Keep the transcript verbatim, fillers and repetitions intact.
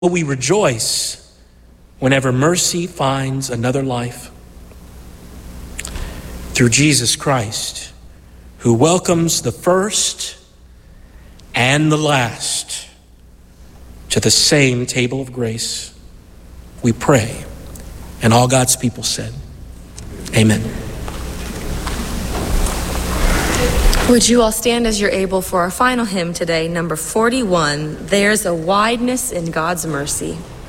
Will we rejoice whenever mercy finds another life? Through Jesus Christ, who welcomes the first and the last to the same table of grace, we pray. And all God's people said, amen. Would you all stand as you're able for our final hymn today, number forty-one, There's a Wideness in God's Mercy.